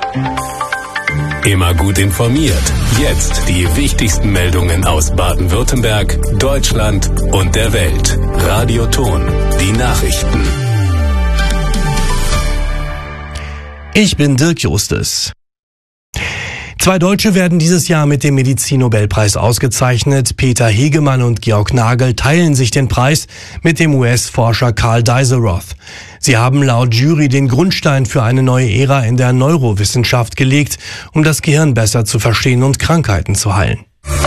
Immer gut informiert. Jetzt die wichtigsten Meldungen aus Baden-Württemberg, Deutschland und der Welt. Radio Ton, die Nachrichten. Ich bin Dirk Justus. 2 Deutsche werden dieses Jahr mit dem Medizinnobelpreis ausgezeichnet. Peter Hegemann und Georg Nagel teilen sich den Preis mit dem US-Forscher Carl Deisseroth. Sie haben laut Jury den Grundstein für eine neue Ära in der Neurowissenschaft gelegt, um das Gehirn besser zu verstehen und Krankheiten zu heilen.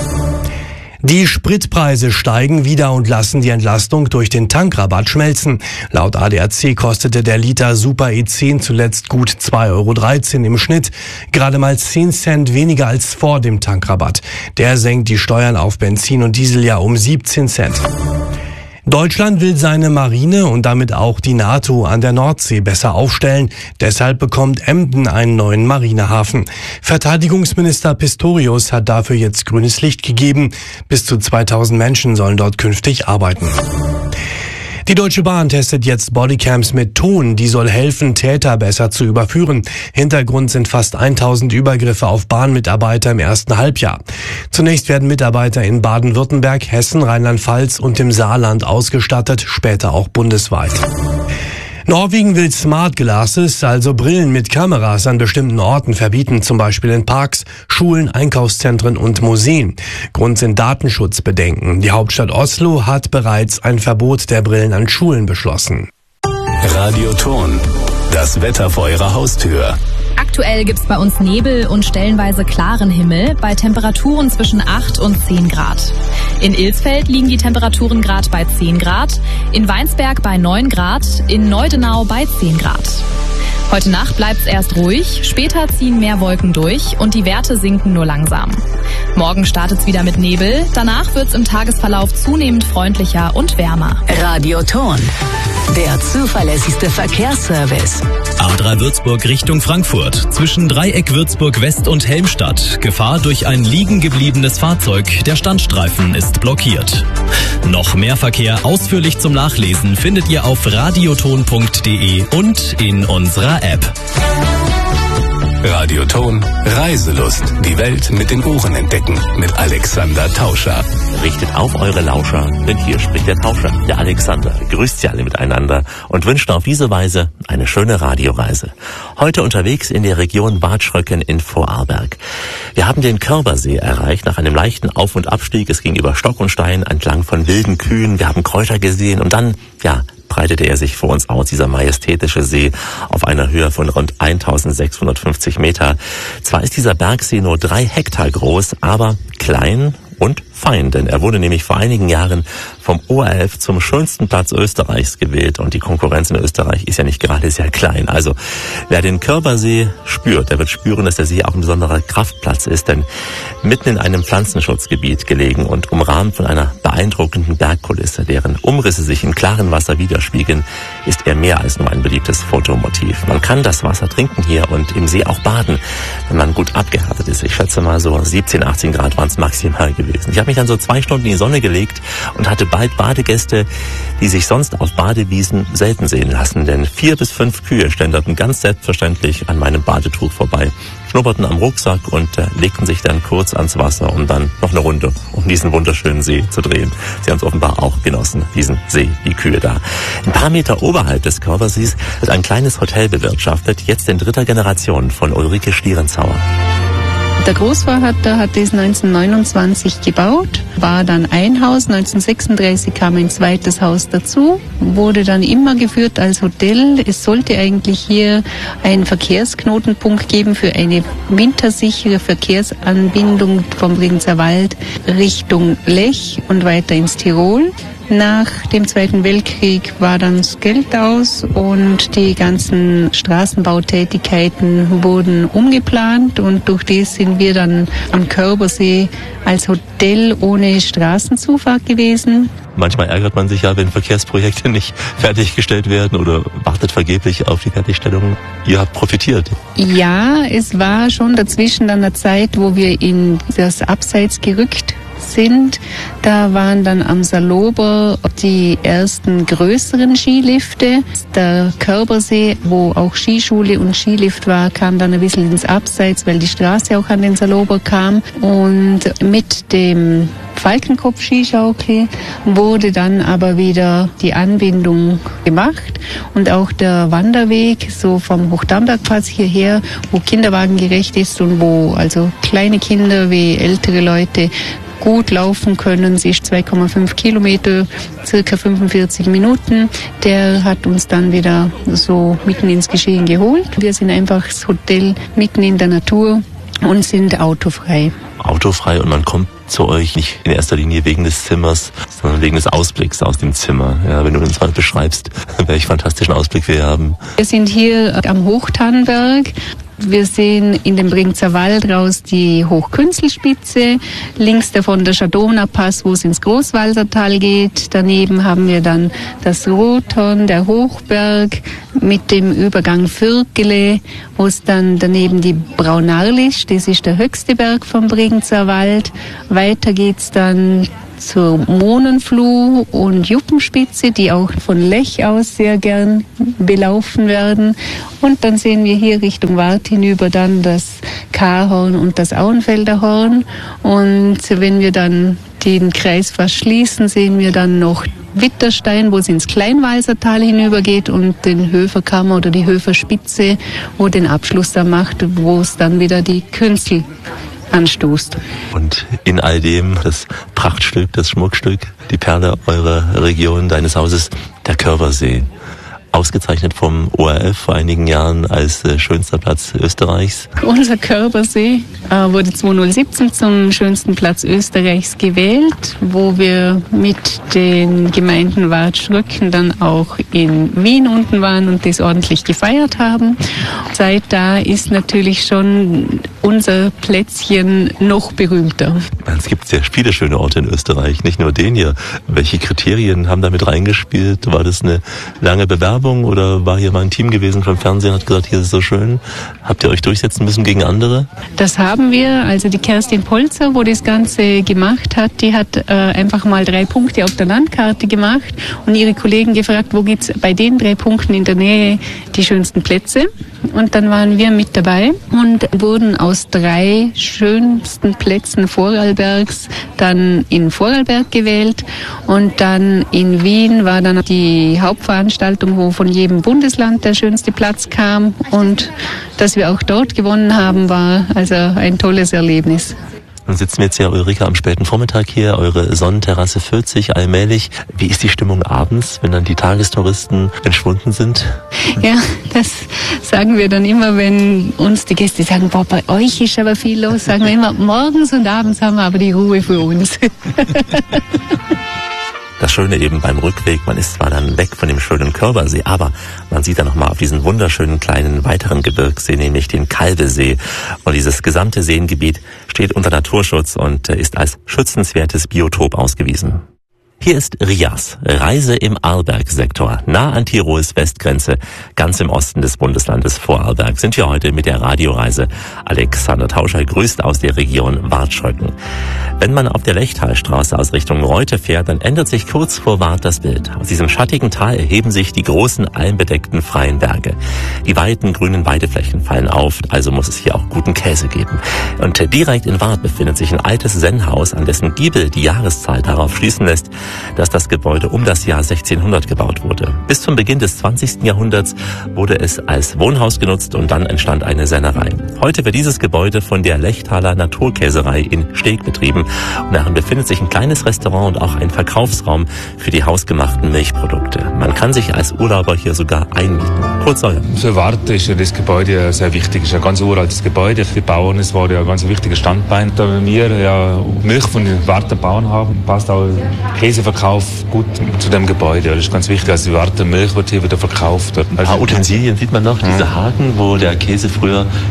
Die Spritpreise steigen wieder und lassen die Entlastung durch den Tankrabatt schmelzen. Laut ADAC kostete der Liter Super E10 zuletzt gut 2,13 € im Schnitt, gerade mal 10 Cent weniger als vor dem Tankrabatt. Der senkt die Steuern auf Benzin und Diesel ja um 17 Cent. Deutschland will seine Marine und damit auch die NATO an der Nordsee besser aufstellen. Deshalb bekommt Emden einen neuen Marinehafen. Verteidigungsminister Pistorius hat dafür jetzt grünes Licht gegeben. Bis zu 2000 Menschen sollen dort künftig arbeiten. Die Deutsche Bahn testet jetzt Bodycams mit Ton, die soll helfen, Täter besser zu überführen. Hintergrund sind fast 1000 Übergriffe auf Bahnmitarbeiter im ersten Halbjahr. Zunächst werden Mitarbeiter in Baden-Württemberg, Hessen, Rheinland-Pfalz und im Saarland ausgestattet, später auch bundesweit. Norwegen will Smart Glasses, also Brillen mit Kameras, an bestimmten Orten verbieten, zum Beispiel in Parks, Schulen, Einkaufszentren und Museen. Grund sind Datenschutzbedenken. Die Hauptstadt Oslo hat bereits ein Verbot der Brillen an Schulen beschlossen. Radio Ton, das Wetter vor Ihrer Haustür. Aktuell gibt's bei uns Nebel und stellenweise klaren Himmel bei Temperaturen zwischen 8 und 10 Grad. In Ilsfeld liegen die Temperaturen gerade bei 10 Grad, in Weinsberg bei 9 Grad, in Neudenau bei 10 Grad. Heute Nacht bleibt's erst ruhig, später ziehen mehr Wolken durch und die Werte sinken nur langsam. Morgen startet's wieder mit Nebel, danach wird's im Tagesverlauf zunehmend freundlicher und wärmer. Radio Ton, der zuverlässigste Verkehrsservice. A3 Würzburg Richtung Frankfurt. Zwischen Dreieck Würzburg West und Helmstadt. Gefahr durch ein liegen gebliebenes Fahrzeug. Der Standstreifen ist blockiert. Noch mehr Verkehr ausführlich zum Nachlesen findet ihr auf radioton.de und in unserer App. Radio Ton, Reiselust. Die Welt mit den Ohren entdecken. Mit Alexander Tauscher. Richtet auf eure Lauscher, denn hier spricht der Tauscher, der Alexander. Grüßt sie alle miteinander und wünscht auf diese Weise eine schöne Radioreise. Heute unterwegs in der Region Bad Schröcken in Vorarlberg. Wir haben den Körbersee erreicht nach einem leichten Auf- und Abstieg. Es ging über Stock und Stein entlang von wilden Kühen. Wir haben Kräuter gesehen und dann, breitete er sich vor uns aus, dieser majestätische See auf einer Höhe von rund 1650 Meter. Zwar ist dieser Bergsee nur 3 Hektar groß, aber klein und fein, denn er wurde nämlich vor einigen Jahren vom ORF zum schönsten Platz Österreichs gewählt und die Konkurrenz in Österreich ist ja nicht gerade sehr klein. Also wer den Körbersee spürt, der wird spüren, dass der See auch ein besonderer Kraftplatz ist, denn mitten in einem Pflanzenschutzgebiet gelegen und umrahmt von einer beeindruckenden Bergkulisse, deren Umrisse sich im klaren Wasser widerspiegeln, ist er mehr als nur ein beliebtes Fotomotiv. Man kann das Wasser trinken hier und im See auch baden, wenn man gut abgehärtet ist. Ich schätze mal so 17, 18 Grad waren es maximal gewesen. Ich habe mich dann so 2 Stunden in die Sonne gelegt und hatte bald Badegäste, die sich sonst auf Badewiesen selten sehen lassen, denn 4 bis 5 Kühe ständerten ganz selbstverständlich an meinem Badetuch vorbei, schnupperten am Rucksack und legten sich dann kurz ans Wasser, um dann noch eine Runde um diesen wunderschönen See zu drehen. Sie haben es offenbar auch genossen, diesen See, die Kühe da. Ein paar Meter oberhalb des Körbersees wird ein kleines Hotel bewirtschaftet, jetzt in 3. Generation von Ulrike Stierenzauer. Der Großvater hat das 1929 gebaut, war dann ein Haus, 1936 kam ein zweites Haus dazu, wurde dann immer geführt als Hotel. Es sollte eigentlich hier einen Verkehrsknotenpunkt geben für eine wintersichere Verkehrsanbindung vom Bregenzer Wald Richtung Lech und weiter ins Tirol. Nach dem Zweiten Weltkrieg war dann das Geld aus und die ganzen Straßenbautätigkeiten wurden umgeplant und durch das sind wir dann am Körbersee als Hotel ohne Straßenzufahrt gewesen. Manchmal ärgert man sich ja, wenn Verkehrsprojekte nicht fertiggestellt werden oder wartet vergeblich auf die Fertigstellung. Ihr habt profitiert. Ja, es war schon dazwischen dann eine Zeit, wo wir in das Abseits gerückt sind. Da waren dann am Salober die ersten größeren Skilifte. Der Körbersee, wo auch Skischule und Skilift war, kam dann ein bisschen ins Abseits, weil die Straße auch an den Salober kam. Und mit dem Falkenkopf-Skischaukel wurde dann aber wieder die Anbindung gemacht und auch der Wanderweg so vom Hochdambergplatz hierher, wo kinderwagengerecht ist und wo also kleine Kinder wie ältere Leute gut laufen können. Sie ist 2,5 Kilometer, circa 45 Minuten. Der hat uns dann wieder so mitten ins Geschehen geholt. Wir sind einfach das Hotel mitten in der Natur und sind autofrei. Autofrei, und man kommt zu euch nicht in erster Linie wegen des Zimmers, sondern wegen des Ausblicks aus dem Zimmer. Ja, wenn du uns mal beschreibst, welch fantastischen Ausblick wir haben. Wir sind hier am Hochtannberg. Wir sehen in dem Bringzer Wald raus die Hochkünzelspitze, links davon der Schadowner-Pass, wo es ins Großwalsertal geht. Daneben haben wir dann das Rothorn, der Hochberg mit dem Übergang Fürkele, wo es dann daneben die Braunarlisch, das ist der höchste Berg vom Bringzer Wald. Weiter geht's dann zur Mohnenfluh und Juppenspitze, die auch von Lech aus sehr gern belaufen werden. Und dann sehen wir hier Richtung Wart hinüber dann das Karhorn und das Auenfelder Horn. Und wenn wir dann den Kreis fast schließen, sehen wir dann noch Witterstein, wo es ins Kleinwalsertal hinübergeht, und den Höferkammer oder die Höferspitze, wo den Abschluss da macht, wo es dann wieder die Künzel anstoßt. Und in all dem das Prachtstück, das Schmuckstück, die Perle eurer Region, deines Hauses, der Körbersee. Ausgezeichnet vom ORF vor einigen Jahren als schönster Platz Österreichs. Unser Körbersee wurde 2017 zum schönsten Platz Österreichs gewählt, wo wir mit den Gemeinden Watschröcken dann auch in Wien unten waren und das ordentlich gefeiert haben. Seit da ist natürlich schon unser Plätzchen noch berühmter. Es gibt sehr viele schöne Orte in Österreich, nicht nur den hier. Welche Kriterien haben damit reingespielt? War das eine lange Bewerbung oder war hier mal ein Team gewesen vom Fernsehen und hat gesagt, hier ist es so schön? Habt ihr euch durchsetzen müssen gegen andere? Das haben wir. Also die Kerstin Polzer, wo das Ganze gemacht hat, die hat einfach mal 3 Punkte auf der Landkarte gemacht und ihre Kollegen gefragt, wo gibt's bei den 3 Punkten in der Nähe die schönsten Plätze? Und dann waren wir mit dabei und wurden aus 3 schönsten Plätzen Vorarlbergs dann in Vorarlberg gewählt. Und dann in Wien war dann die Hauptveranstaltung, wo von jedem Bundesland der schönste Platz kam. Und dass wir auch dort gewonnen haben, war also ein tolles Erlebnis. Nun sitzen wir jetzt ja, Ulrike, am späten Vormittag hier. Eure Sonnenterrasse füllt sich allmählich. Wie ist die Stimmung abends, wenn dann die Tagestouristen entschwunden sind? Ja, das sagen wir dann immer, wenn uns die Gäste sagen, boah, bei euch ist aber viel los. Sagen wir immer, morgens und abends haben wir aber die Ruhe für uns. Das Schöne eben beim Rückweg, man ist zwar dann weg von dem schönen Körbersee, aber man sieht dann nochmal auf diesen wunderschönen kleinen weiteren Gebirgssee, nämlich den Calvesee. Und dieses gesamte Seengebiet steht unter Naturschutz und ist als schützenswertes Biotop ausgewiesen. Hier ist Rias, Reise im Arlberg-Sektor, nah an Tirols Westgrenze, ganz im Osten des Bundeslandes Vorarlberg. Sind wir heute mit der Radioreise. Alexander Tauscher grüßt aus der Region Watschröcken. Wenn man auf der Lechtalstraße aus Richtung Reute fährt, dann ändert sich kurz vor Wart das Bild. Aus diesem schattigen Tal erheben sich die großen almbedeckten freien Berge. Die weiten grünen Weideflächen fallen auf, also muss es hier auch guten Käse geben. Und direkt in Wart befindet sich ein altes Sennhaus, an dessen Giebel die Jahreszahl darauf schließen lässt, dass das Gebäude um das Jahr 1600 gebaut wurde. Bis zum Beginn des 20. Jahrhunderts wurde es als Wohnhaus genutzt und dann entstand eine Sennerei. Heute wird dieses Gebäude von der Lechtaler Naturkäserei in Steg betrieben und darin befindet sich ein kleines Restaurant und auch ein Verkaufsraum für die hausgemachten Milchprodukte. Man kann sich als Urlauber hier sogar einmieten. Kurz Euer. Für Wart ist ja das Gebäude sehr wichtig. Es ist ein ganz uraltes Gebäude. Für die Bauern es war ja ein ganz wichtiges Standbein. Da wir ja Milch von den Warter Bauern haben, passt auch Käseverkauf gut zu dem Gebäude. Das ist ganz wichtig. Also die Warter Milch wird hier wieder verkauft. Ein paar Utensilien sieht man noch. Diese Haken, wo der Käse früher, wie man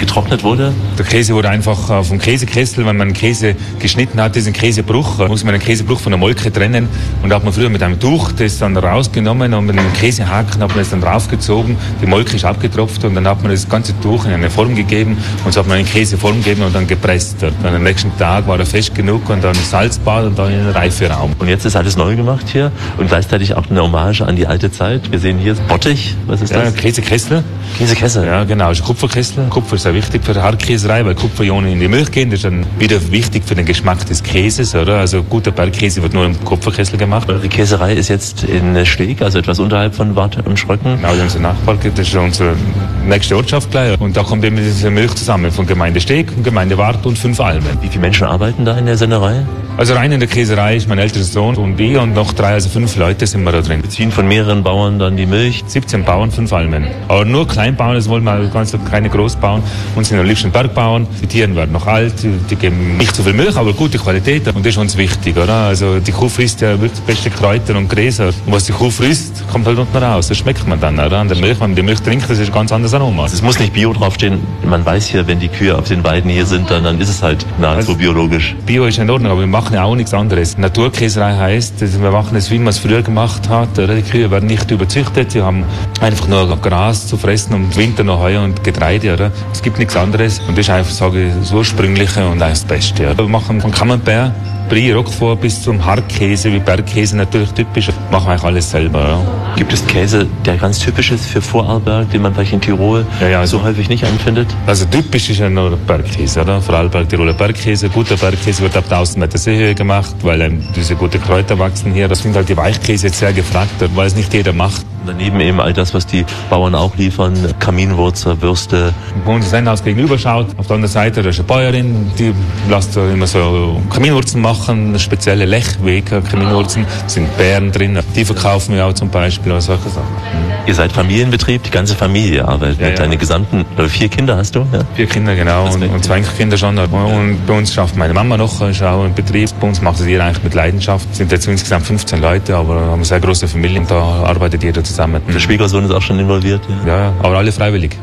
getrocknet wurde? Der Käse wurde einfach vom Käsekessel, wenn man einen Käse geschnitten hat, diesen Käsebruch, muss man den Käsebruch von der Molke trennen. Und da hat man früher mit einem Tuch das dann rausgenommen und mit einem Käsehaken hat man das dann draufgezogen. Die Molke ist abgetropft und dann hat man das ganze Tuch in eine Form gegeben und so hat man eine Käseform gegeben und dann gepresst. Dann am nächsten Tag war er fest genug und dann Salzbad und dann in den Reiferaum. Und jetzt ist alles neu gemacht hier und gleichzeitig auch eine Hommage an die alte Zeit. Wir sehen hier Bottich. Was ist das? Käsekessel. Käsekessel? Ja, genau. Das ist Kupferkessel. Kupfer ist sehr wichtig für die Hartkäserei, weil Kupferionen in die Milch gehen. Das ist dann wieder wichtig für den Geschmack des Käses, oder? Also guter Bergkäse wird nur im Kupferkessel gemacht. Die Käserei ist jetzt in Steg, also etwas unterhalb von Bad im Schröcken. Genau, unser Nachbar, das ist unsere nächste Ortschaft gleich. Und da kommt eben diese Milch zusammen von Gemeinde Steg, Gemeinde Wart und 5 Almen. Wie viele Menschen arbeiten da in der Sennerei? Also rein in der Käserei ist mein älterer Sohn und ich und noch 3, also 5 Leute sind wir da drin. Beziehen von mehreren Bauern dann die Milch? 17 Bauern, 5 Almen. Aber nur Kleinbauern, das wollen wir ganz keine Großbauern. Uns sind am liebsten Bergbauern. Die Tiere werden noch alt, die geben nicht so viel Milch, aber gute Qualität. Und das ist uns wichtig, oder? Also die Kuh frisst ja wirklich die besten Kräuter und Gräser. Und was die Kuh frisst, kommt halt unten raus. Das schmeckt man dann, oder? An der Milch, wenn man die Milch trinkt, das ist ein ganz anderes Aroma. Es muss nicht Bio draufstehen. Man weiß hier, wenn die Kühe auf den Weiden hier sind, dann ist es halt nahezu also, biologisch. Bio ist in Ordnung, aber wir machen ja auch nichts anderes. Naturkäserei heißt, wir machen es, wie man es früher gemacht hat. Die Kühe werden nicht überzüchtet, sie haben einfach nur Gras zu fressen und im Winter noch Heu und Getreide. Oder? Es gibt nichts anderes und das ist einfach, sage ich, das Ursprüngliche und das Beste. Oder? Wir machen von Camembert, Brie, Roquefort bis zum Hartkäse, wie Bergkäse natürlich typisch, machen wir eigentlich alles selber. Ja. Gibt es Käse, der ganz typisch ist für Vorarlberg, den man vielleicht in Tirol so häufig nicht anfindet? Also typisch ist ja nur Bergkäse, oder? Vorarlberg, Tiroler Bergkäse. Guter Bergkäse wird ab 1000 Meter Seehöhe gemacht, weil diese guten Kräuter wachsen hier. Das sind halt die Weichkäse jetzt sehr gefragt, weil es nicht jeder macht. Daneben eben all das, was die Bauern auch liefern, Kaminwurzel, Würste. Wo unser Sennhaus gegenüber schaut, auf der anderen Seite, da ist eine Bäuerin, die lässt immer so Kaminwurzeln machen, spezielle Lechwege Kaminwurzeln, da sind Beeren drin, die verkaufen wir auch zum Beispiel oder solche Sachen. Ihr seid Familienbetrieb, die ganze Familie arbeitet mit deinen gesamten, 4 Kinder hast du? Ja? 4 Kinder, genau, und 2 Enkelkinder schon. Und bei uns schafft meine Mama noch, ist auch im Betrieb. Bei uns macht es jeder eigentlich mit Leidenschaft. Es sind jetzt insgesamt 15 Leute, aber wir haben eine sehr große Familie und da arbeitet jeder zusammen. Der Schwiegersohn ist auch schon involviert? Ja, aber alle freiwillig.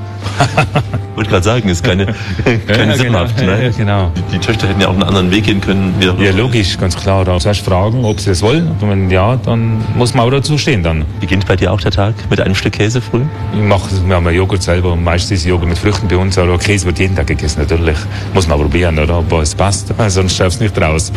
Wollte gerade sagen, ist keine sinnhaft. Genau, ne? Genau. Die Töchter hätten ja auch einen anderen Weg gehen können. Ja, logisch, ganz klar. Da zuerst fragen, ob sie das wollen. Und wenn ja, dann muss man auch dazu stehen dann. Beginnt bei dir auch der Tag mit einem Stück Käse früh? Wir haben Joghurt selber und meistens ist Joghurt mit Früchten bei uns. Aber Käse wird jeden Tag gegessen, natürlich. Muss man probieren, oder? Ob es passt. Sonst schaffst du nicht raus.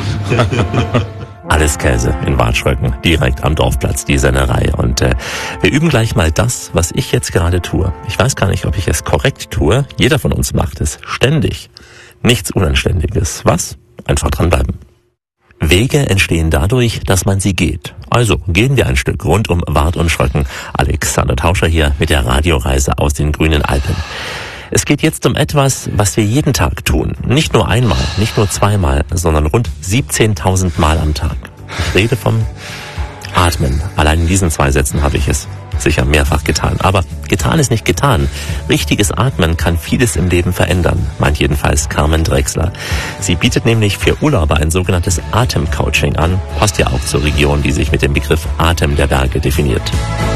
Alles Käse in Watschröcken, direkt am Dorfplatz, die Sennerei. Und wir üben gleich mal das, was ich jetzt gerade tue. Ich weiß gar nicht, ob ich es korrekt tue. Jeder von uns macht es ständig. Nichts Unanständiges. Was? Einfach dranbleiben. Wege entstehen dadurch, dass man sie geht. Also gehen wir ein Stück rund um Wart und Schröcken. Alexander Tauscher hier mit der Radioreise aus den grünen Alpen. Es geht jetzt um etwas, was wir jeden Tag tun. Nicht nur einmal, nicht nur zweimal, sondern rund 17.000 Mal am Tag. Ich rede vom Atmen. Allein in diesen 2 Sätzen habe ich es sicher mehrfach getan. Aber getan ist nicht getan. Richtiges Atmen kann vieles im Leben verändern, meint jedenfalls Carmen Drechsler. Sie bietet nämlich für Urlauber ein sogenanntes Atemcoaching an. Passt ja auch zur Region, die sich mit dem Begriff Atem der Berge definiert.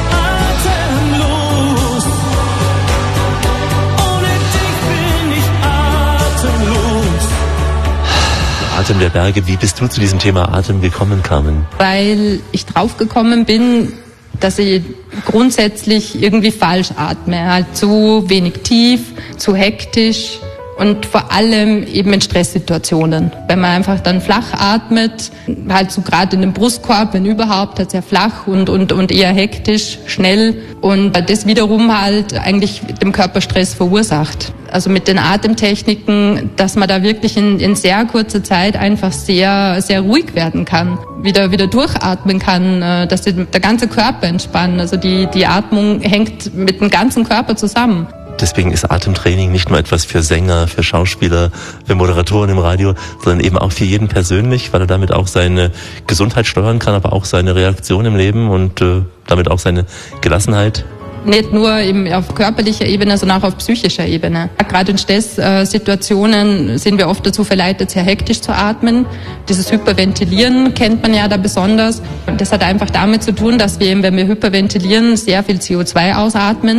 Atem der Berge. Wie bist du zu diesem Thema Atem gekommen, Carmen? Weil ich drauf gekommen bin, dass ich grundsätzlich irgendwie falsch atme. Halt zu wenig tief, zu hektisch und vor allem eben in Stresssituationen. Wenn man einfach dann flach atmet, halt so gerade in dem Brustkorb, wenn überhaupt, halt sehr flach und eher hektisch, schnell und das wiederum halt eigentlich dem Körper Stress verursacht. Also mit den Atemtechniken, dass man da wirklich in sehr kurzer Zeit einfach sehr, sehr ruhig werden kann, wieder durchatmen kann, dass der ganze Körper entspannt. Also die Atmung hängt mit dem ganzen Körper zusammen. Deswegen ist Atemtraining nicht nur etwas für Sänger, für Schauspieler, für Moderatoren im Radio, sondern eben auch für jeden persönlich, weil er damit auch seine Gesundheit steuern kann, aber auch seine Reaktion im Leben und damit auch seine Gelassenheit. Nicht nur eben auf körperlicher Ebene, sondern auch auf psychischer Ebene. Gerade in Stresssituationen sind wir oft dazu verleitet, sehr hektisch zu atmen. Dieses Hyperventilieren kennt man ja da besonders. Das hat einfach damit zu tun, dass wir, wenn wir hyperventilieren, sehr viel CO2 ausatmen.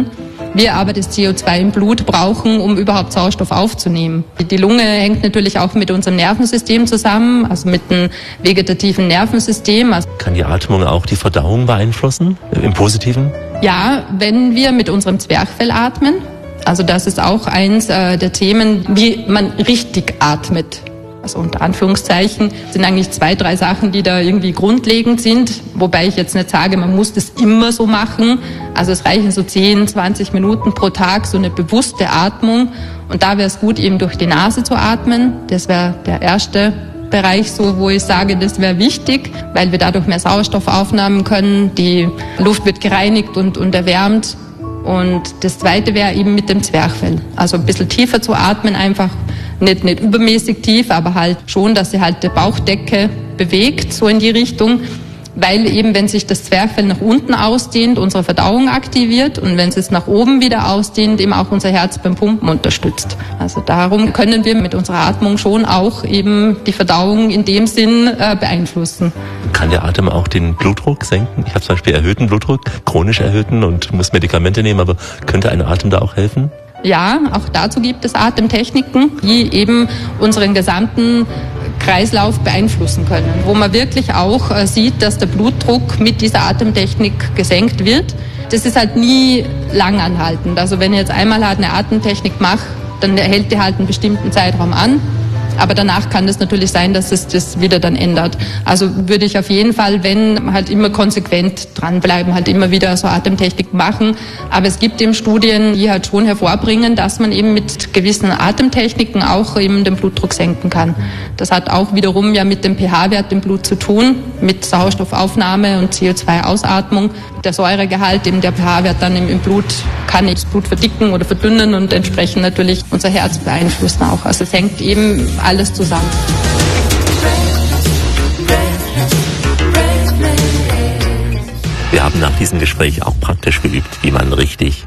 wir aber das CO2 im Blut brauchen, um überhaupt Sauerstoff aufzunehmen. Die Lunge hängt natürlich auch mit unserem Nervensystem zusammen, also mit dem vegetativen Nervensystem. Kann die Atmung auch die Verdauung beeinflussen, im Positiven? Ja, wenn wir mit unserem Zwerchfell atmen, also das ist auch eins der Themen, wie man richtig atmet. Also unter Anführungszeichen sind eigentlich 2, 3 Sachen, die da irgendwie grundlegend sind, wobei ich jetzt nicht sage, man muss das immer so machen. Also es reichen so 10, 20 Minuten pro Tag, so eine bewusste Atmung. Und da wäre es gut, eben durch die Nase zu atmen. Das wäre der erste Bereich, so wo ich sage, das wäre wichtig, weil wir dadurch mehr Sauerstoff aufnehmen können. Die Luft wird gereinigt und erwärmt. Und das zweite wäre eben mit dem Zwerchfell. Also ein bisschen tiefer zu atmen, einfach nicht übermäßig tief, aber halt schon, dass sie halt die Bauchdecke bewegt, so in die Richtung. Weil eben, wenn sich das Zwerchfell nach unten ausdehnt, unsere Verdauung aktiviert und wenn es nach oben wieder ausdehnt, eben auch unser Herz beim Pumpen unterstützt. Also darum können wir mit unserer Atmung schon auch eben die Verdauung in dem Sinn beeinflussen. Kann der Atem auch den Blutdruck senken? Ich habe zum Beispiel erhöhten Blutdruck, chronisch erhöhten und muss Medikamente nehmen, aber könnte ein Atem da auch helfen? Ja, auch dazu gibt es Atemtechniken, die eben unseren gesamten Kreislauf beeinflussen können, wo man wirklich auch sieht, dass der Blutdruck mit dieser Atemtechnik gesenkt wird. Das ist halt nie langanhaltend. Also wenn ich jetzt einmal halt eine Atemtechnik mache, dann hält die halt einen bestimmten Zeitraum an. Aber danach kann es natürlich sein, dass es das wieder dann ändert. Also würde ich auf jeden Fall, wenn, halt immer konsequent dranbleiben, halt immer wieder so Atemtechnik machen. Aber es gibt eben Studien, die halt schon hervorbringen, dass man eben mit gewissen Atemtechniken auch eben den Blutdruck senken kann. Das hat auch wiederum ja mit dem pH-Wert im Blut zu tun, mit Sauerstoffaufnahme und CO2-Ausatmung. Der Säuregehalt, eben der pH-Wert dann im Blut, kann das Blut verdicken oder verdünnen und entsprechend natürlich unser Herz beeinflussen auch. Also es hängt eben alles zusammen. Wir haben nach diesem Gespräch auch praktisch geübt, wie man richtig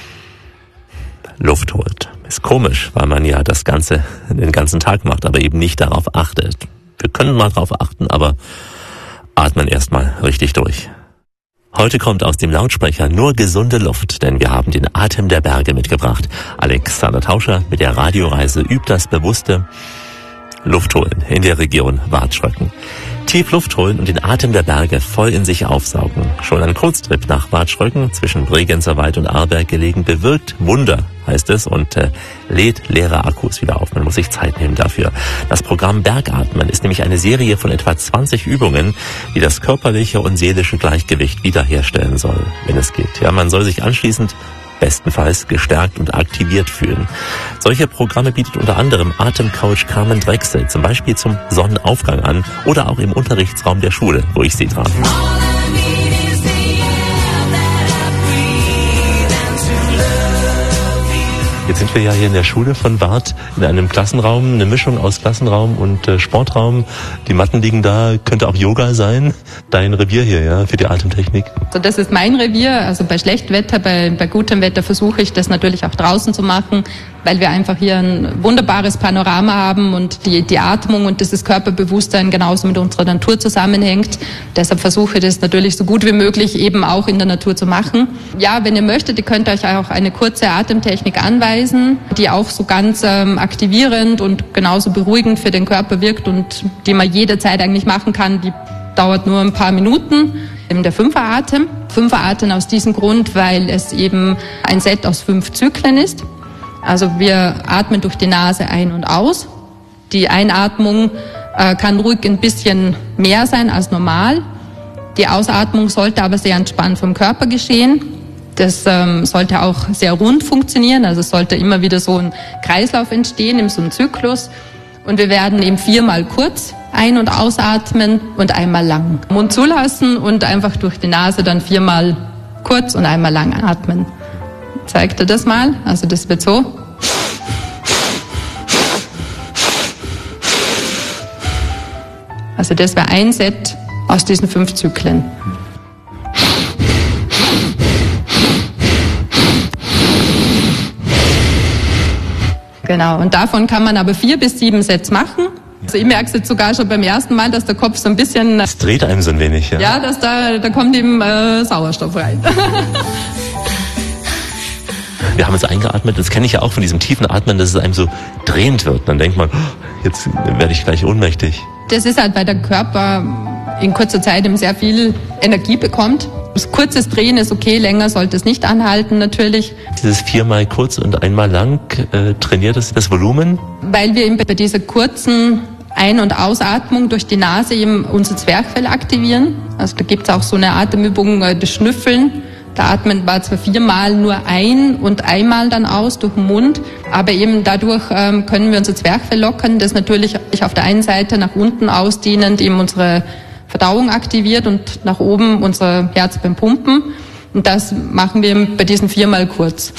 Luft holt. Ist komisch, weil man ja das Ganze den ganzen Tag macht, aber eben nicht darauf achtet. Wir können mal darauf achten, aber atmen erstmal richtig durch. Heute kommt aus dem Lautsprecher nur gesunde Luft, denn wir haben den Atem der Berge mitgebracht. Alexander Tauscher mit der Radioreise übt das bewusste Luftholen in der Region Watschröcken. Tief Luft holen und den Atem der Berge voll in sich aufsaugen. Schon ein Kurztrip nach Watschröcken, zwischen Bregenzer Wald und Arlberg gelegen, bewirkt Wunder, heißt es, und lädt leere Akkus wieder auf. Man muss sich Zeit nehmen dafür. Das Programm Bergatmen ist nämlich eine Serie von etwa 20 Übungen, die das körperliche und seelische Gleichgewicht wiederherstellen soll, wenn es geht. Ja, man soll sich anschließend bestenfalls gestärkt und aktiviert fühlen. Solche Programme bietet unter anderem Atemcoach Carmen Drechsel, zum Beispiel zum Sonnenaufgang an oder auch im Unterrichtsraum der Schule, wo ich sie traf. Jetzt sind wir ja hier in der Schule von Wart in einem Klassenraum, eine Mischung aus Klassenraum und Sportraum. Die Matten liegen da, könnte auch Yoga sein. Dein Revier hier, ja, für die Atemtechnik. Also das ist mein Revier. Also bei schlechtem Wetter, bei gutem Wetter versuche ich das natürlich auch draußen zu machen, weil wir einfach hier ein wunderbares Panorama haben und die Atmung und dieses Körperbewusstsein genauso mit unserer Natur zusammenhängt. Deshalb versuche ich das natürlich so gut wie möglich eben auch in der Natur zu machen. Ja, wenn ihr möchtet, ihr könnt euch auch eine kurze Atemtechnik anweisen, die auch so ganz aktivierend und genauso beruhigend für den Körper wirkt und die man jederzeit eigentlich machen kann. Die dauert nur ein paar Minuten. Eben der Fünferatem. Fünferatem aus diesem Grund, weil es eben ein Set aus 5 Zyklen ist. Also wir atmen durch die Nase ein und aus. Die Einatmung kann ruhig ein bisschen mehr sein als normal. Die Ausatmung sollte aber sehr entspannt vom Körper geschehen. Das sollte auch sehr rund funktionieren. Also es sollte immer wieder so ein Kreislauf entstehen, in so einem Zyklus. Und wir werden eben 4-mal kurz ein- und ausatmen und einmal lang. Mund zulassen und einfach durch die Nase dann 4-mal kurz und einmal lang atmen. Zeigt er das mal? Also das wird so. Also das wäre ein Set aus diesen 5 Zyklen. Genau, und davon kann man aber 4 bis 7 Sets machen. Also ich merke es jetzt sogar schon beim ersten Mal, dass der Kopf so ein bisschen... Es dreht einem so ein wenig, ja. Ja, dass da kommt eben Sauerstoff rein. Wir haben jetzt eingeatmet, das kenne ich ja auch von diesem tiefen Atmen, dass es einem so drehend wird. Dann denkt man, jetzt werde ich gleich ohnmächtig. Das ist halt, weil der Körper in kurzer Zeit eben sehr viel Energie bekommt. Das kurzes Drehen ist okay, länger sollte es nicht anhalten natürlich. Dieses 4-mal kurz und 1-mal lang, trainiert das Volumen? Weil wir eben bei dieser kurzen Ein- und Ausatmung durch die Nase eben unser Zwerchfell aktivieren. Also da gibt es auch so eine Atemübung, das Schnüffeln. Da atmen wir zwar 4-mal nur ein und einmal dann aus durch den Mund, aber eben dadurch können wir unser Zwerchfell lockern, das natürlich auf der einen Seite nach unten ausdehnend eben unsere Verdauung aktiviert und nach oben unser Herz beim Pumpen. Und das machen wir bei diesen 4-mal kurz.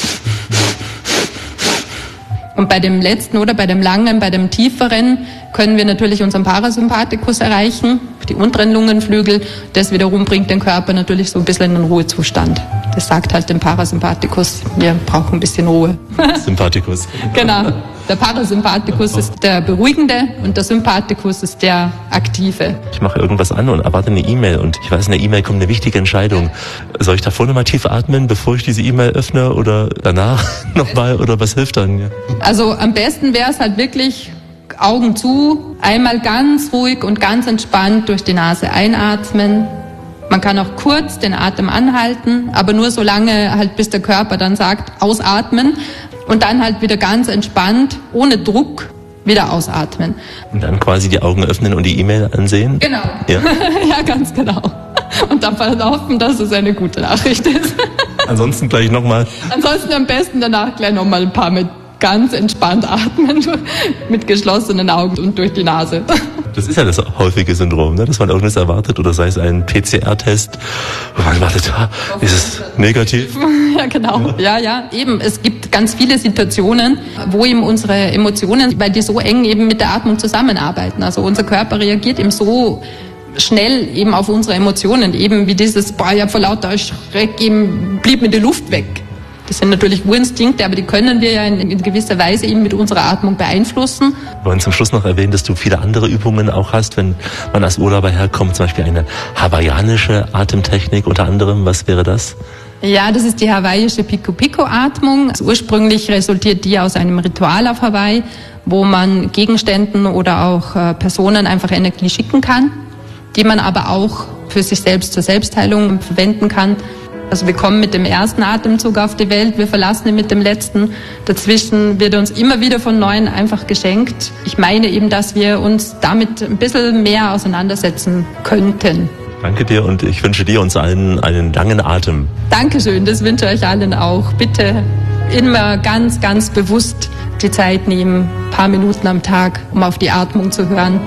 Und bei dem letzten oder bei dem langen, bei dem tieferen können wir natürlich unseren Parasympathikus erreichen, die unteren Lungenflügel. Das wiederum bringt den Körper natürlich so ein bisschen in den Ruhezustand. Das sagt halt dem Parasympathikus, wir brauchen ein bisschen Ruhe. Sympathikus. Genau. Der Parasympathikus ist der Beruhigende und der Sympathikus ist der Aktive. Ich mache irgendwas an und erwarte eine E-Mail und ich weiß, in der E-Mail kommt eine wichtige Entscheidung. Soll ich davor nochmal tief atmen, bevor ich diese E-Mail öffne oder danach nochmal oder was hilft dann? Ja. Also am besten wäre es halt wirklich Augen zu, einmal ganz ruhig und ganz entspannt durch die Nase einatmen. Man kann auch kurz den Atem anhalten, aber nur so lange halt, bis der Körper dann sagt, ausatmen. Und dann halt wieder ganz entspannt, ohne Druck, wieder ausatmen. Und dann quasi die Augen öffnen und die E-Mail ansehen? Genau. Ja, ja, ganz genau. Und dann hoffen, dass es eine gute Nachricht ist. Ansonsten gleich nochmal. Ansonsten am besten danach gleich nochmal ein paar mit ganz entspannt atmen, mit geschlossenen Augen und durch die Nase. Das ist ja das häufige Syndrom, ne? Dass man irgendwas erwartet oder sei es ein PCR-Test, wo man wartet, ist es negativ? Ja, genau. Ja, eben. Es gibt ganz viele Situationen, wo eben unsere Emotionen, weil die so eng eben mit der Atmung zusammenarbeiten. Also unser Körper reagiert eben so schnell eben auf unsere Emotionen, eben wie dieses, ich hab vor lauter Schreck eben blieb mir die Luft weg. Das sind natürlich Urinstinkte, aber die können wir ja in gewisser Weise eben mit unserer Atmung beeinflussen. Wir wollen zum Schluss noch erwähnen, dass du viele andere Übungen auch hast, wenn man als Urlauber herkommt, zum Beispiel eine hawaiianische Atemtechnik unter anderem. Was wäre das? Ja, das ist die hawaiische Pico-Pico-Atmung. Also ursprünglich resultiert die aus einem Ritual auf Hawaii, wo man Gegenständen oder auch Personen einfach Energie schicken kann, die man aber auch für sich selbst zur Selbstheilung verwenden kann. Also wir kommen mit dem ersten Atemzug auf die Welt, wir verlassen ihn mit dem letzten. Dazwischen wird uns immer wieder von Neuem einfach geschenkt. Ich meine eben, dass wir uns damit ein bisschen mehr auseinandersetzen könnten. Danke dir und ich wünsche dir uns allen einen langen Atem. Dankeschön, das wünsche ich euch allen auch. Bitte immer ganz, ganz bewusst die Zeit nehmen, ein paar Minuten am Tag, um auf die Atmung zu hören.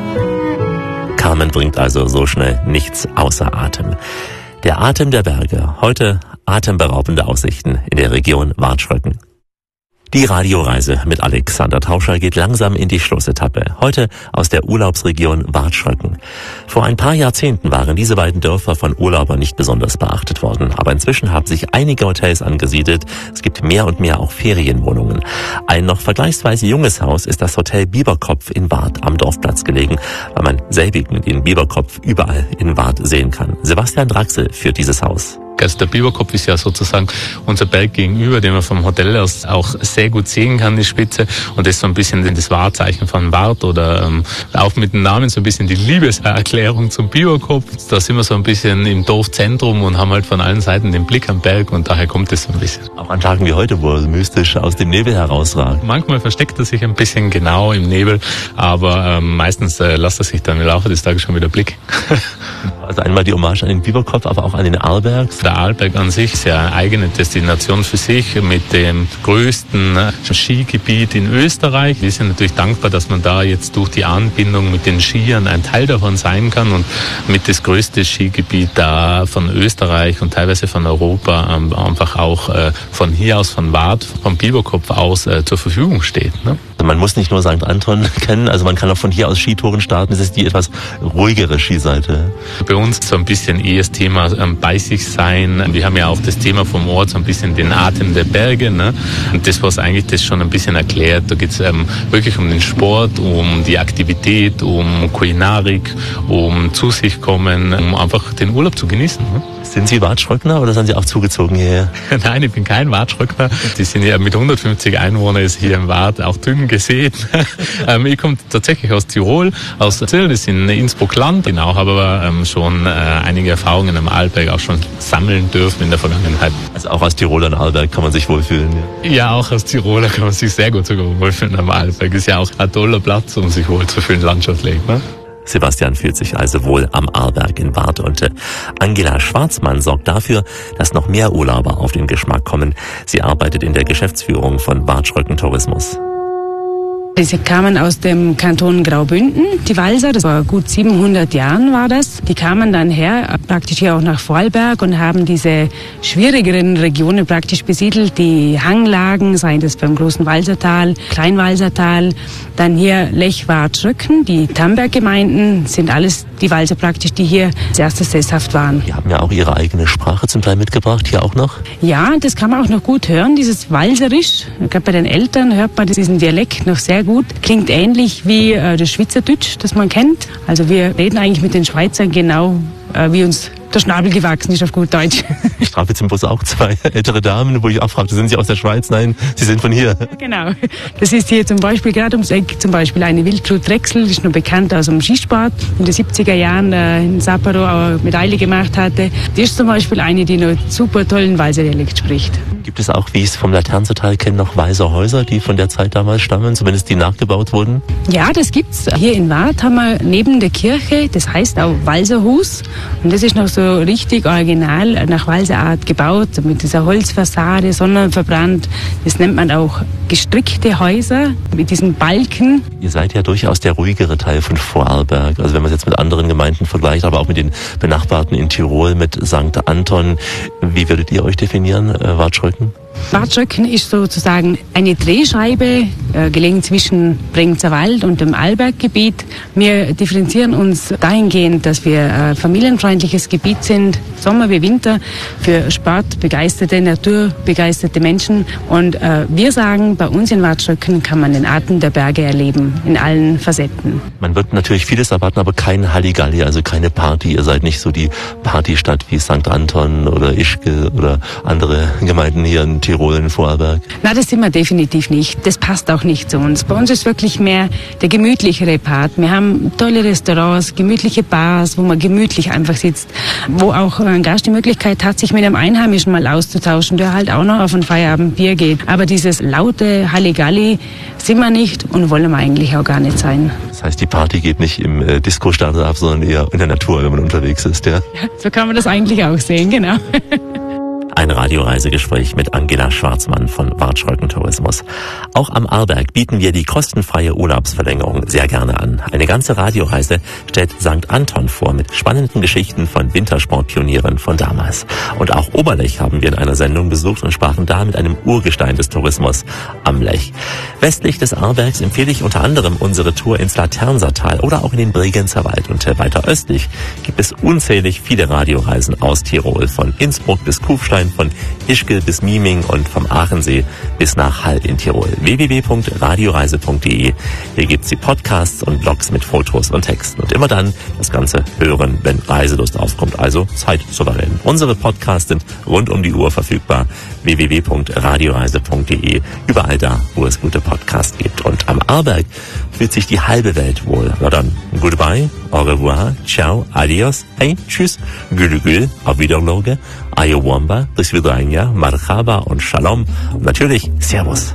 Carmen bringt also so schnell nichts außer Atem. Der Atem der Berge. Heute atemberaubende Aussichten in der Region Watschröcken. Die Radioreise mit Alexander Tauscher geht langsam in die Schlussetappe. Heute aus der Urlaubsregion Watschröcken. Vor ein paar Jahrzehnten waren diese beiden Dörfer von Urlaubern nicht besonders beachtet worden. Aber inzwischen haben sich einige Hotels angesiedelt. Es gibt mehr und mehr auch Ferienwohnungen. Ein noch vergleichsweise junges Haus ist das Hotel Bieberkopf in Wart am Dorfplatz gelegen, weil man selbigen den Bieberkopf überall in Wart sehen kann. Sebastian Draxel führt dieses Haus. Also der Bieberkopf ist ja sozusagen unser Berg gegenüber, den man vom Hotel aus auch sehr gut sehen kann, die Spitze. Und das ist so ein bisschen das Wahrzeichen von Wart oder auch mit dem Namen so ein bisschen die Liebeserklärung zum Bieberkopf. Da sind wir so ein bisschen im Dorfzentrum und haben halt von allen Seiten den Blick am Berg und daher kommt es so ein bisschen. Auch an Tagen wie heute, wo er mystisch aus dem Nebel herausragt. Manchmal versteckt er sich ein bisschen genau im Nebel, aber meistens lässt er sich dann im Laufe des Tages schon wieder blicken. Also einmal die Hommage an den Bieberkopf, aber auch an den Arlberg. Der Arlberg an sich ist ja eine eigene Destination für sich mit dem größten Skigebiet in Österreich. Wir sind natürlich dankbar, dass man da jetzt durch die Anbindung mit den Skiern ein Teil davon sein kann und mit das größte Skigebiet da von Österreich und teilweise von Europa einfach auch von hier aus, von Wart, vom Bieberkopf aus zur Verfügung steht. Ne? Also man muss nicht nur St. Anton kennen, also man kann auch von hier aus Skitouren starten. Das ist die etwas ruhigere Skiseite. Bei uns so ein bisschen eher das Thema bei sich sein. Wir haben ja auch das Thema vom Ort so ein bisschen den Atem der Berge. Ne? Und das, was eigentlich das schon ein bisschen erklärt, da geht es wirklich um den Sport, um die Aktivität, um Kulinarik, um zu sich kommen, um einfach den Urlaub zu genießen. Ne? Sind Sie Watschröckner oder sind Sie auch zugezogen hierher? Nein, ich bin kein Watschröckner. Die sind ja mit 150 Einwohnern ist hier im Wart auch dünn gesät. Ich komme tatsächlich aus Tirol, aus Zell, das ist in Innsbruck-Land. Genau, habe aber schon einige Erfahrungen am Arlberg auch schon sammeln dürfen in der Vergangenheit. Also auch als Tiroler in Arlberg kann man sich wohlfühlen. Ja, auch als Tiroler kann man sich sehr gut sogar wohlfühlen am Arlberg. Ist ja auch ein toller Platz, um sich wohlzufühlen landschaftlich. Ne? Sebastian fühlt sich also wohl am Arlberg in Wart und Angela Schwarzmann sorgt dafür, dass noch mehr Urlauber auf den Geschmack kommen. Sie arbeitet in der Geschäftsführung von Watschröcken Tourismus. Sie kamen aus dem Kanton Graubünden, die Walser, das war gut 700 Jahren war das. Die kamen dann her, praktisch hier auch nach Vorarlberg und haben diese schwierigeren Regionen praktisch besiedelt, die Hanglagen, seien das beim großen Walsertal, Kleinwalsertal, dann hier Lech-Watschröcken, die Tamberg-Gemeinden, sind alles die Walser praktisch, die hier als erstes sesshaft waren. Die haben ja auch ihre eigene Sprache zum Teil mitgebracht, hier auch noch? Ja, das kann man auch noch gut hören, dieses Walserisch. Gerade bei den Eltern hört man diesen Dialekt noch sehr gut. Klingt ähnlich wie das Schweizerdeutsch, das man kennt. Also wir reden eigentlich mit den Schweizern genau, wie uns der Schnabel gewachsen ist auf gut Deutsch. Ich traf jetzt im Bus auch zwei ältere Damen, wo ich auch fragte, sind Sie aus der Schweiz? Nein, Sie sind von hier. Genau. Das ist hier zum Beispiel gerade ums Eck, zum Beispiel eine Wildbrut Drechsel, die ist noch bekannt aus dem Skisport, in den 70er Jahren in Sapporo eine Medaille gemacht hatte. Die ist zum Beispiel eine, die noch super tollen Walser-Dialekt spricht. Gibt es auch, wie ich es vom Laternsertal kenne, noch Walser Häuser, die von der Zeit damals stammen, zumindest die nachgebaut wurden? Ja, das gibt's. Hier in Wart haben wir neben der Kirche, das heißt auch Walserhus, und das ist noch so richtig original nach Walserart gebaut, mit dieser Holzfassade, sonnenverbrannt. Das nennt man auch gestrickte Häuser mit diesen Balken. Ihr seid ja durchaus der ruhigere Teil von Vorarlberg. Also wenn man es jetzt mit anderen Gemeinden vergleicht, aber auch mit den benachbarten in Tirol, mit St. Anton. Wie würdet ihr euch definieren, Watschröcken? Watschröcken ist sozusagen eine Drehscheibe, gelegen zwischen Bregenzerwald Wald und dem Arlberggebiet. Wir differenzieren uns dahingehend, dass wir ein familienfreundliches Gebiet sind, Sommer wie Winter, für sportbegeisterte, naturbegeisterte Menschen. Und wir sagen, bei uns in Watschröcken kann man den Atem der Berge erleben, in allen Facetten. Man wird natürlich vieles erwarten, aber kein Halligalli, also keine Party. Ihr seid nicht so die Partystadt wie St. Anton oder Ischgl oder andere Gemeinden hier in Tirol, in Vorarlberg. Na, das sind wir definitiv nicht. Das passt auch nicht zu uns. Bei uns ist wirklich mehr der gemütlichere Part. Wir haben tolle Restaurants, gemütliche Bars, wo man gemütlich einfach sitzt, wo auch ein Gast die Möglichkeit hat, sich mit einem Einheimischen mal auszutauschen, der halt auch noch auf ein Feierabendbier geht. Aber dieses laute Halligalli sind wir nicht und wollen wir eigentlich auch gar nicht sein. Das heißt, die Party geht nicht im Disco-Standard ab, sondern eher in der Natur, wenn man unterwegs ist, ja? Ja, so kann man das eigentlich auch sehen, genau. Ein Radioreisegespräch mit Angela Schwarzmann von Watschröcken Tourismus. Auch am Arlberg bieten wir die kostenfreie Urlaubsverlängerung sehr gerne an. Eine ganze Radioreise stellt St. Anton vor mit spannenden Geschichten von Wintersportpionieren von damals. Und auch Oberlech haben wir in einer Sendung besucht und sprachen da mit einem Urgestein des Tourismus am Lech. Westlich des Arlbergs empfehle ich unter anderem unsere Tour ins Laternsertal oder auch in den Bregenzer Wald. Und weiter östlich gibt es unzählig viele Radioreisen aus Tirol, von Innsbruck bis Kufstein, von Ischgl bis Mieming und vom Aachensee bis nach Hall in Tirol. www.radioreise.de. Hier gibt's die Podcasts und Blogs mit Fotos und Texten. Und immer dann das Ganze hören, wenn Reiselust aufkommt. Also zeitsouverän. Unsere Podcasts sind rund um die Uhr verfügbar. www.radioreise.de. Überall da, wo es gute Podcasts gibt. Und am Arlberg fühlt sich die halbe Welt wohl. Na dann, goodbye, au revoir, ciao, adios, hey, tschüss, gülü, auf Wiederloge, ayowamba, bis vidranja, marhaba und shalom. Und natürlich, servus.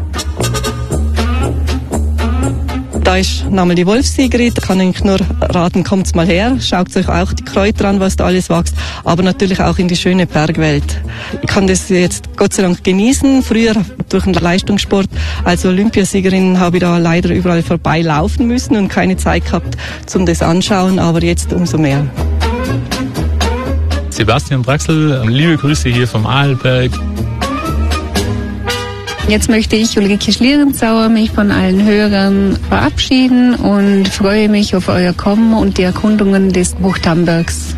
Da ist nochmal die Wolfssigrid, kann ich nur raten, kommt's mal her, schaut euch auch die Kräuter an, was da alles wächst, aber natürlich auch in die schöne Bergwelt. Ich kann das jetzt Gott sei Dank genießen, früher durch den Leistungssport als Olympiasiegerin habe ich da leider überall vorbeilaufen müssen und keine Zeit gehabt zum das anschauen, aber jetzt umso mehr. Sebastian Draxl, liebe Grüße hier vom Arlberg. Jetzt möchte ich, Ulrike Schlierenzauer, mich von allen Hörern verabschieden und freue mich auf euer Kommen und die Erkundungen des Buchtambergs.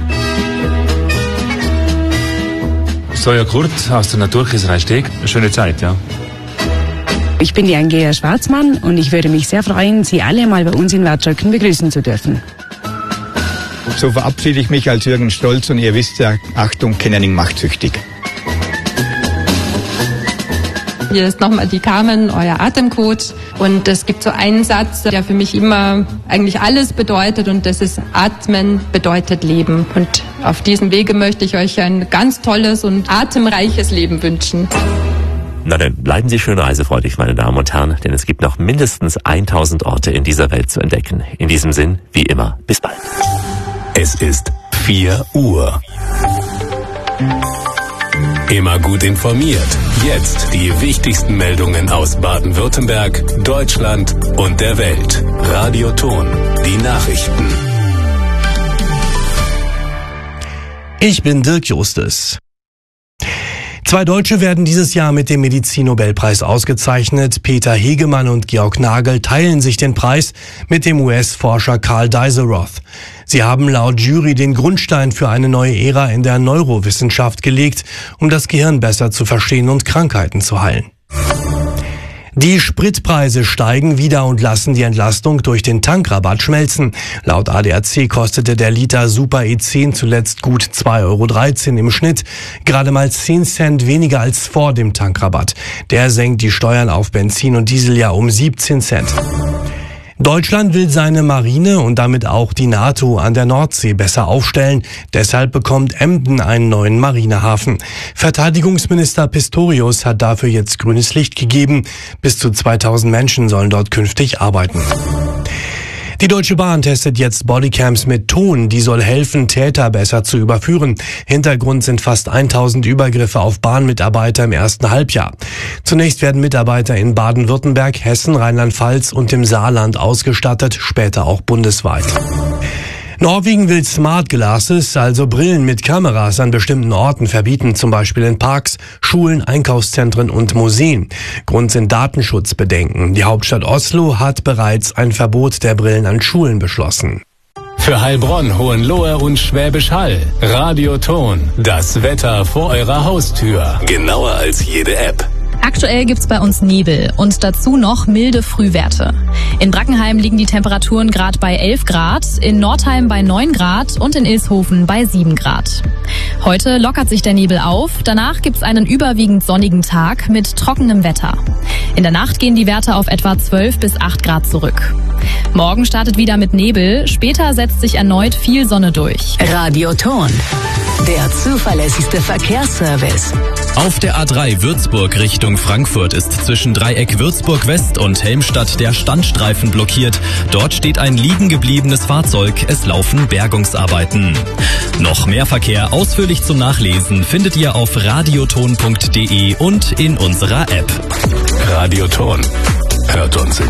Soja Kurt aus der Naturkäserei Steg. Eine schöne Zeit, ja. Ich bin die Angela Schwarzmann und ich würde mich sehr freuen, Sie alle mal bei uns in Watschröcken begrüßen zu dürfen. So verabschiede ich mich als Jürgen Stolz und ihr wisst ja, Achtung, Kennerning macht süchtig. Hier ist nochmal die Carmen, euer Atemcoach. Und es gibt so einen Satz, der für mich immer eigentlich alles bedeutet, und das ist: Atmen bedeutet Leben. Und auf diesem Wege möchte ich euch ein ganz tolles und atemreiches Leben wünschen. Na dann bleiben Sie schön reisefreudig, meine Damen und Herren, denn es gibt noch mindestens 1000 Orte in dieser Welt zu entdecken. In diesem Sinn, wie immer, bis bald. Es ist 4 Uhr. Immer gut informiert. Jetzt die wichtigsten Meldungen aus Baden-Württemberg, Deutschland und der Welt. Radio Ton, die Nachrichten. Ich bin Dirk Justus. 2 Deutsche werden dieses Jahr mit dem Medizinnobelpreis ausgezeichnet. Peter Hegemann und Georg Nagel teilen sich den Preis mit dem US-Forscher Karl Deiseroth. Sie haben laut Jury den Grundstein für eine neue Ära in der Neurowissenschaft gelegt, um das Gehirn besser zu verstehen und Krankheiten zu heilen. Die Spritpreise steigen wieder und lassen die Entlastung durch den Tankrabatt schmelzen. Laut ADAC kostete der Liter Super E10 zuletzt gut 2,13 € im Schnitt, gerade mal 10 Cent weniger als vor dem Tankrabatt. Der senkt die Steuern auf Benzin und Diesel ja um 17 Cent. Deutschland will seine Marine und damit auch die NATO an der Nordsee besser aufstellen. Deshalb bekommt Emden einen neuen Marinehafen. Verteidigungsminister Pistorius hat dafür jetzt grünes Licht gegeben. Bis zu 2000 Menschen sollen dort künftig arbeiten. Die Deutsche Bahn testet jetzt Bodycams mit Ton, die soll helfen, Täter besser zu überführen. Hintergrund sind fast 1000 Übergriffe auf Bahnmitarbeiter im ersten Halbjahr. Zunächst werden Mitarbeiter in Baden-Württemberg, Hessen, Rheinland-Pfalz und dem Saarland ausgestattet, später auch bundesweit. Norwegen will Smart Glasses, also Brillen mit Kameras, an bestimmten Orten verbieten, zum Beispiel in Parks, Schulen, Einkaufszentren und Museen. Grund sind Datenschutzbedenken. Die Hauptstadt Oslo hat bereits ein Verbot der Brillen an Schulen beschlossen. Für Heilbronn, Hohenlohe und Schwäbisch Hall. Radio Ton. Das Wetter vor eurer Haustür. Genauer als jede App. Aktuell gibt's bei uns Nebel und dazu noch milde Frühwerte. In Brackenheim liegen die Temperaturen gerade bei 11 Grad, in Nordheim bei 9 Grad und in Ilshofen bei 7 Grad. Heute lockert sich der Nebel auf, danach gibt's einen überwiegend sonnigen Tag mit trockenem Wetter. In der Nacht gehen die Werte auf etwa 12 bis 8 Grad zurück. Morgen startet wieder mit Nebel, später setzt sich erneut viel Sonne durch. Radio Ton, der zuverlässigste Verkehrsservice. Auf der A3 Würzburg Richtung Frankfurt ist zwischen Dreieck Würzburg West und Helmstadt der Standstreifen blockiert. Dort steht ein liegen gebliebenes Fahrzeug. Es laufen Bergungsarbeiten. Noch mehr Verkehr ausführlich zum Nachlesen findet ihr auf radioton.de und in unserer App. Radio Ton. Hört uns in